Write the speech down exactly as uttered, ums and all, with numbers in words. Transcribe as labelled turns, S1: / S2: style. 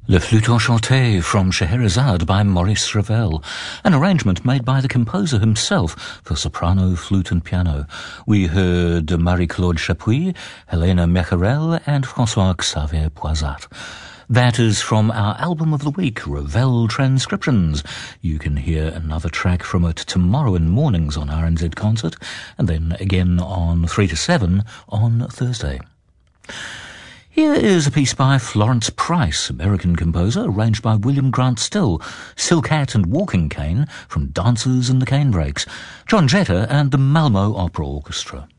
S1: Le Flûte Enchantée from Scheherazade by Maurice Ravel, an arrangement made by the composer himself for soprano, flute and piano. We heard Marie-Claude Chapuis, Helena Mecherel and François-Xavier Poisat. That is from our album of the week, Ravel Transcriptions. You can hear another track from it tomorrow in mornings on R N Z Concert, and then again on three to seven on Thursday. Here is a piece by Florence Price, American composer, arranged by William Grant Still, Silk Hat and Walking Cane from Dancers in the Canebrakes, John Jetta and the Malmo Opera Orchestra.